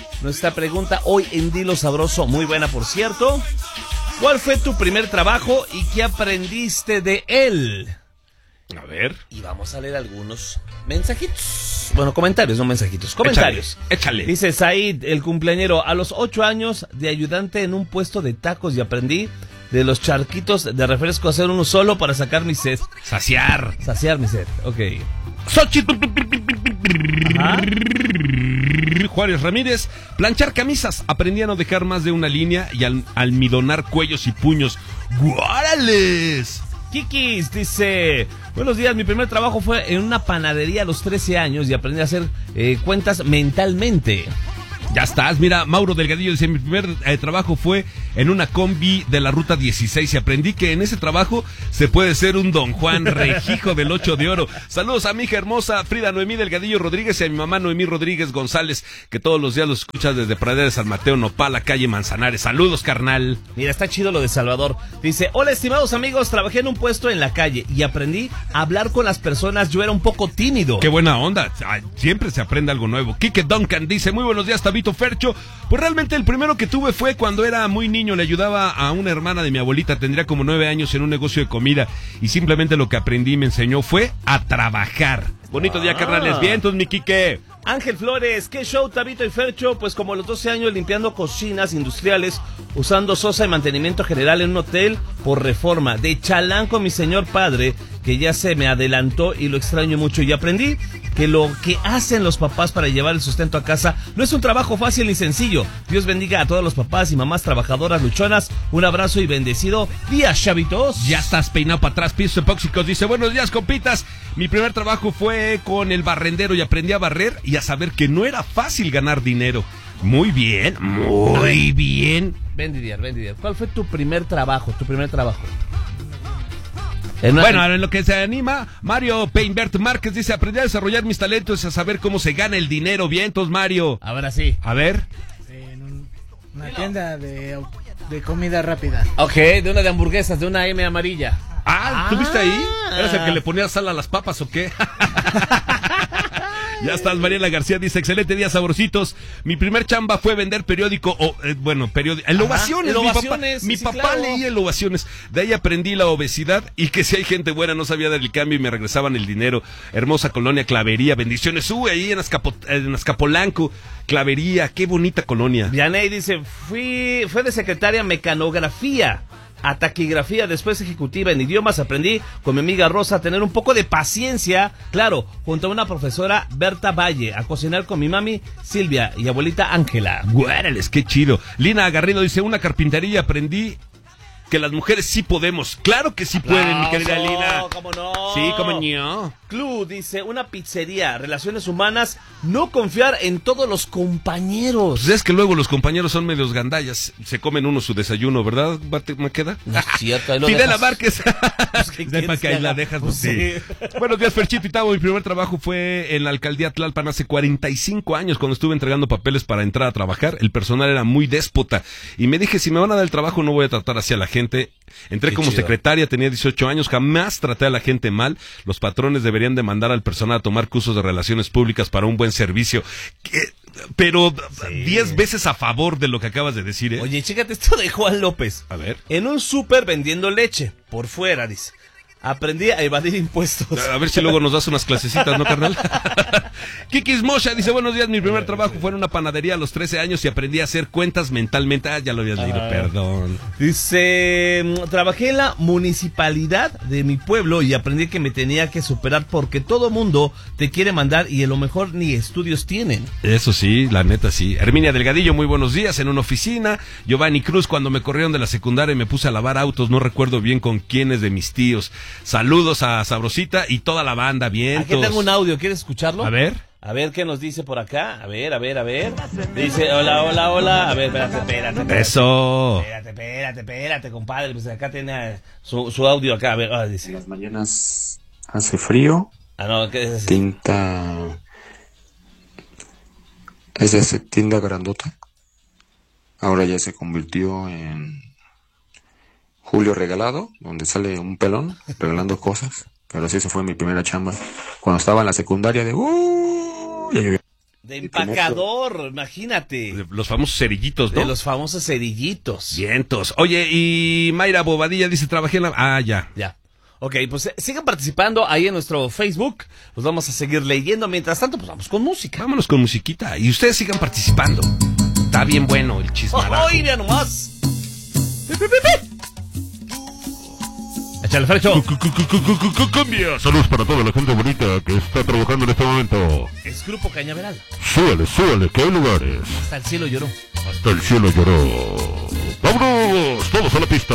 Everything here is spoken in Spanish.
nuestra pregunta hoy en Dilo Sabroso, muy buena por cierto. ¿Cuál fue tu primer trabajo y qué aprendiste de él? A ver. Y vamos a leer algunos mensajitos. Bueno, comentarios, no mensajitos. Comentarios. Échale. Dice Said, el cumpleañero, a los 8 años de ayudante en un puesto de tacos y aprendí de los charquitos de refresco hacer uno solo para sacar mi sed. Saciar mi sed, ok. Xochitl Ajá. Juárez Ramírez, planchar camisas. Aprendí a no dejar más de una línea y almidonar cuellos y puños. ¡Guárales! Kikis dice, buenos días, mi primer trabajo fue en una panadería a los 13 años y aprendí a hacer cuentas mentalmente. Ya estás, mira, Mauro Delgadillo dice, mi primer trabajo fue en una combi de la ruta 16 y aprendí que en ese trabajo se puede ser un Don Juan Rejijo del 8 de oro. Saludos a mi hija hermosa Frida Noemí Delgadillo Rodríguez y a mi mamá Noemí Rodríguez González, que todos los días los escuchas desde Pradera de San Mateo, Nopala, calle Manzanares. Saludos, carnal. Mira, está chido lo de Salvador. Dice, hola estimados amigos, trabajé en un puesto en la calle y aprendí a hablar con las personas. Yo era un poco tímido. Qué buena onda, siempre se aprende algo nuevo. Quique Duncan dice, muy buenos días, Tabito Fercho. Pues realmente el primero que tuve fue cuando era muy niño, le ayudaba a una hermana de mi abuelita, tendría como 9 años en un negocio de comida y simplemente lo que aprendí y me enseñó fue a trabajar. Bonito día, carnales. Vientos, mi Quique. Ángel Flores, ¿qué show, Tabito y Fercho? Pues como a los 12 años limpiando cocinas industriales, usando sosa y mantenimiento general en un hotel por Reforma. De chalán con mi señor padre, que ya se me adelantó y lo extraño mucho. Y aprendí que lo que hacen los papás para llevar el sustento a casa no es un trabajo fácil ni sencillo. Dios bendiga a todos los papás y mamás trabajadoras luchonas. Un abrazo y bendecido día, chavitos. Ya estás peinado para atrás, pisos epóxicos. Dice, buenos días, compitas. Mi primer trabajo fue con el barrendero y aprendí a barrer y a saber que no era fácil ganar dinero. Muy bien, muy bien. Bendidier. ¿Cuál fue tu primer trabajo? Bueno, en lo que se anima, Mario Peinbert Márquez dice, aprendí a desarrollar mis talentos y a saber cómo se gana el dinero. Vientos, Mario. Ahora sí. A ver. En una tienda de comida rápida. Ok, de una de hamburguesas, de una M amarilla. ¿Tuviste ahí? ¿Eres el que le ponía sal a las papas o qué? Ya estás, Mariela García dice, excelente día, sabrositos. Mi primer chamba fue vender periódico, el Ovaciones. Mi papá leía el Ovaciones. De ahí aprendí la obesidad y que si hay gente buena no sabía dar el cambio y me regresaban el dinero. Hermosa colonia Clavería, bendiciones. Ahí en Azcapolanco, Clavería, qué bonita colonia. Vianey dice, fue de secretaria mecanografía a taquigrafía, después ejecutiva en idiomas. Aprendí con mi amiga Rosa a tener un poco de paciencia, claro, junto a una profesora Berta Valle, a cocinar con mi mami Silvia y abuelita Ángela. Guárales, qué chido. Lina Garrido dice, una carpintería, aprendí que las mujeres sí podemos. Claro que sí pueden, mi querida Lina. ¿Cómo no? Sí, cómo no. Club dice, una pizzería, relaciones humanas, no confiar en todos los compañeros. Pues es que luego los compañeros son medios gandallas, se comen uno su desayuno, ¿verdad? ¿Me queda? No es cierto, ahí lo Fidela dejas. Márquez. Pues, ¿qué Sepa que ahí la dejas, pues, sí. Buenos días, Ferchito y Tavo. Mi primer trabajo fue en la alcaldía Tlalpan hace 45 años, cuando estuve entregando papeles para entrar a trabajar. El personal era muy déspota y me dije, si me van a dar el trabajo no voy a tratar así a la gente. Entré como secretaria, tenía 18 años, jamás traté a la gente mal. Los patrones deberían de mandar al personal a tomar cursos de relaciones públicas para un buen servicio. Pero 10 veces a favor de lo que acabas de decir, ¿eh? Oye, chécate esto de Juan López. A ver. En un súper vendiendo leche, por fuera, dice. Aprendí a evadir impuestos. A ver si luego nos das unas clasecitas, ¿no, carnal? Kikis Mosha dice, buenos días, mi primer trabajo fue en una panadería a los 13 años y aprendí a hacer cuentas mentalmente. Ya lo habías leído, perdón. Dice, trabajé en la municipalidad de mi pueblo y aprendí que me tenía que superar porque todo mundo te quiere mandar y a lo mejor ni estudios tienen. Eso sí, la neta sí. Herminia Delgadillo, muy buenos días, en una oficina. Giovanni Cruz, cuando me corrieron de la secundaria y me puse a lavar autos, no recuerdo bien con quiénes de mis tíos. Saludos a Sabrosita y toda la banda, bien. Aquí tengo un audio, ¿quieres escucharlo? A ver. A ver qué nos dice por acá. A ver. Dice, hola. A ver, espérate. Eso. Espérate, compadre. Pues acá tiene su audio acá. A ver, dice. En las mañanas hace frío. No, ¿qué es eso? Tinta. Es de tienda grandota. Ahora ya se convirtió en Julio Regalado, donde sale un pelón regalando cosas. Pero sí, esa fue mi primera chamba. Cuando estaba en la secundaria de De empacador, imagínate. Los famosos cerillitos, ¿no? De los famosos cerillitos. Vientos. Oye, y Mayra Bobadilla dice, trabajé en la... Ah, ya. Ya. Ok, pues sigan participando ahí en nuestro Facebook. Los vamos a seguir leyendo. Mientras tanto, pues vamos con música. Vámonos con musiquita. Y ustedes sigan participando. Está bien bueno el chismarajo. ¡Ay, mira nomás! Échale, Fercho. Cambia. Saludos para toda la gente bonita que está trabajando en este momento. Es Grupo Cañaveral. Súbale, que hay lugares. Hasta el cielo lloró. Hasta el cielo lloró. ¡Vámonos! Todos a la pista.